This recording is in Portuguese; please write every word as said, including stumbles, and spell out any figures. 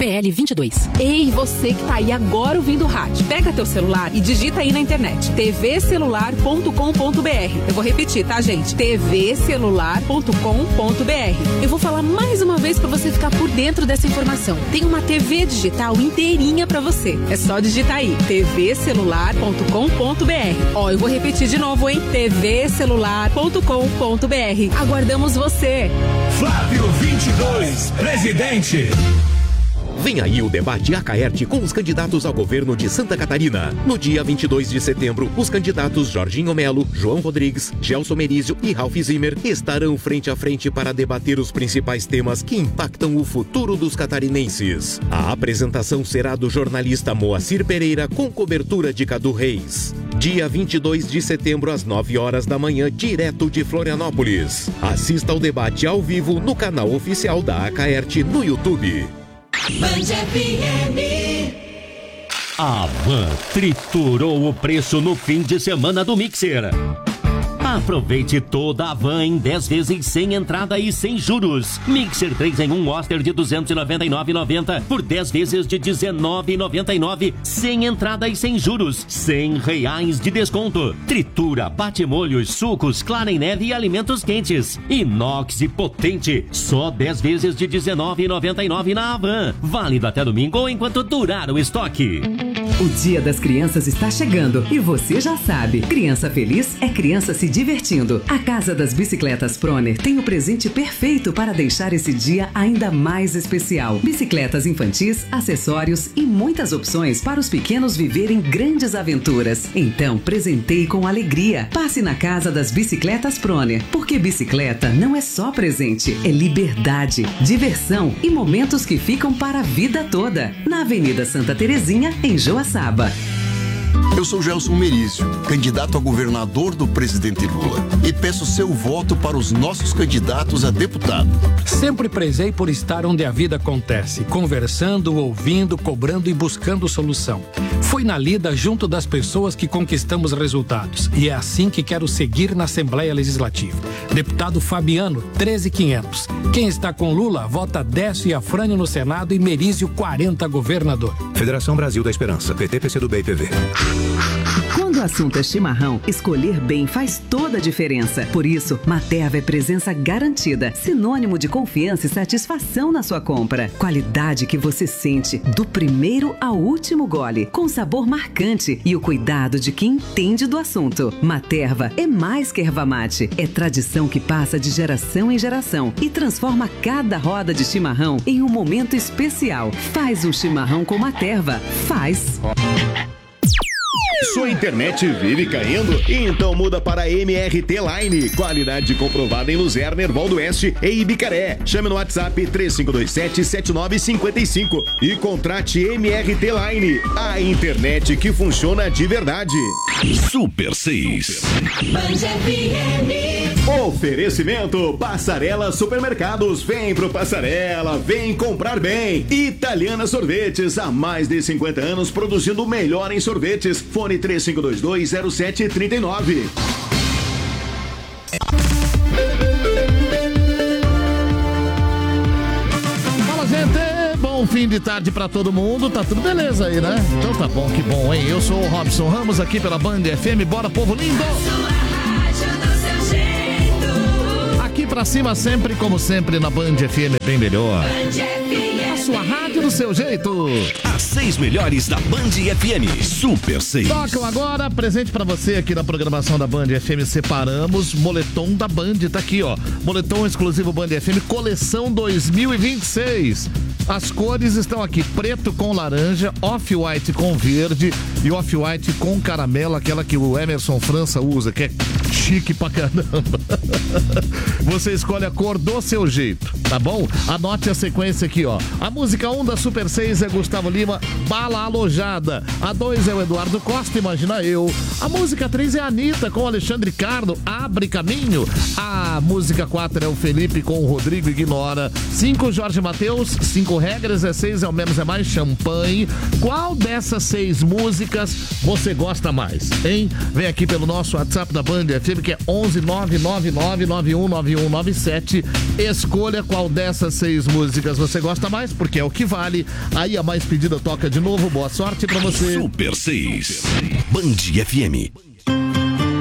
P L vinte e dois. Ei, você que tá aí agora ouvindo o rádio, pega teu celular e digita aí na internet t v celular ponto com ponto b r. Eu vou repetir, tá, gente? t v celular ponto com ponto b r. Eu vou falar mais uma vez pra você ficar por dentro dessa informação. Tem uma T V digital inteirinha pra você. É só digitar aí t v celular ponto com ponto b r. Ó, eu vou repetir de novo, hein? t v celular ponto com ponto b r. Aguardamos você. Flávio vinte e dois, presidente. Vem aí o debate Acaerte com os candidatos ao governo de Santa Catarina. No dia vinte e dois de setembro, os candidatos Jorginho Melo, João Rodrigues, Gelson Merizio e Ralph Zimmer estarão frente a frente para debater os principais temas que impactam o futuro dos catarinenses. A apresentação será do jornalista Moacir Pereira com cobertura de Cadu Reis. Dia vinte e dois de setembro, às nove horas da manhã, direto de Florianópolis. Assista ao debate ao vivo no canal oficial da Acaerte no YouTube. Band F M. A Van triturou o preço no fim de semana do Mixer. Aproveite toda a Van em dez vezes sem entrada e sem juros. Mixer três em um Oster de duzentos e noventa e nove reais e noventa centavos por dez vezes de dezenove reais e noventa e nove centavos sem entrada e sem juros. cem reais de desconto. Tritura, bate-molhos, sucos, clara em neve e alimentos quentes. Inox e potente. Só dez vezes de dezenove reais e noventa e nove centavos na Van. Válido até domingo ou enquanto durar o estoque. O Dia das Crianças está chegando e você já sabe, criança feliz é criança se divertindo. A Casa das Bicicletas Proner tem o presente perfeito para deixar esse dia ainda mais especial. Bicicletas infantis, acessórios e muitas opções para os pequenos viverem grandes aventuras. Então, presenteie com alegria. Passe na Casa das Bicicletas Proner, porque bicicleta não é só presente, é liberdade, diversão e momentos que ficam para a vida toda. Na Avenida Santa Terezinha, em Joaçaba. Eu sou Gelson Merizio, candidato a governador do presidente Lula, e peço seu voto para os nossos candidatos a deputado. Sempre prezei por estar onde a vida acontece, conversando, ouvindo, cobrando e buscando solução. Foi na lida junto das pessoas que conquistamos resultados, e é assim que quero seguir na Assembleia Legislativa. Deputado Fabiano, treze mil e quinhentos. Quem está com Lula, vota Décio e Afrânio no Senado e Merizio quarenta governador. Federação Brasil da Esperança, P T, P C do B e P V. Quando o assunto é chimarrão, escolher bem faz toda a diferença. Por isso, Materva é presença garantida, sinônimo de confiança e satisfação na sua compra. Qualidade que você sente do primeiro ao último gole, com sabor marcante e o cuidado de quem entende do assunto. Materva é mais que erva mate, é tradição que passa de geração em geração e transforma cada roda de chimarrão em um momento especial. Faz um chimarrão com Materva. Faz! Sua internet vive caindo? Então muda para M R T Line. Qualidade comprovada em Luzerna, Erval do Oeste e Ibicaré. Chame no WhatsApp três cinco dois sete, sete nove cinco cinco e contrate M R T Line. A internet que funciona de verdade. Super seis. Band F M. Oferecimento Passarela Supermercados. Vem pro Passarela, vem comprar bem. Italiana Sorvetes, há mais de cinquenta anos produzindo o melhor em sorvetes. Fone três cinco dois dois, zero sete três nove. Fala, gente! Bom fim de tarde pra todo mundo. Tá tudo beleza aí, né? Então tá bom, que bom, hein? Eu sou o Robson Ramos aqui pela Band F M. Bora, povo lindo! Aqui pra cima sempre, como sempre, na Band F M, bem melhor. A sua rádio do seu jeito. As seis melhores da Band F M. Super seis. Tocam agora, presente pra você aqui na programação da Band F M. Separamos moletom da Band, tá aqui, ó. Moletom exclusivo Band F M, coleção dois mil e vinte e seis. As cores estão aqui, preto com laranja, off-white com verde e off-white com caramelo, aquela que o Emerson França usa, que é chique pra caramba. Você escolhe a cor do seu jeito, tá bom? Anote a sequência aqui, ó. A música um da Super seis é Gustavo Lima, Bala Alojada. A dois é o Eduardo Costa, Imagina Eu. A música três é a Anitta com Alexandre Carlo, Abre Caminho. A música quatro é o Felipe com o Rodrigo Ignora. cinco, Jorge Mateus, cinco regras é seis, é o menos, é mais, champanhe. Qual dessas seis músicas você gosta mais, hein? Vem aqui pelo nosso WhatsApp da Band F M, que é onze nove nove nove nove um nove um nove sete. Escolha qual dessas seis músicas você gosta mais, porque é o que vale. Aí a mais pedida toca de novo. Boa sorte pra você. Super seis. Band F M.